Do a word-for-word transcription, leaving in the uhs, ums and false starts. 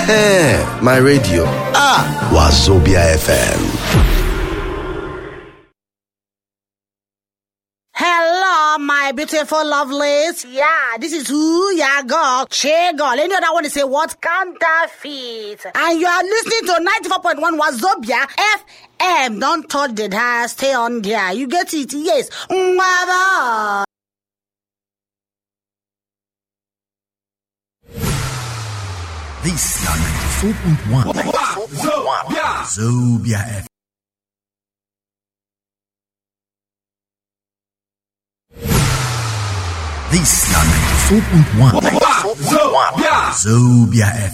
My radio. Ah, Wazobia F M. Hello, my beautiful lovelies. Yeah, this is who ya girl, Che girl. Any other one to say what counterfeit? And you are listening to ninety-four point one Wazobia F M. Don't touch the dial, stay on there. You get it? Yes. Mwah. This is ninety-four point one Wazobia F M. This is ninety-four point one Wazobia F M.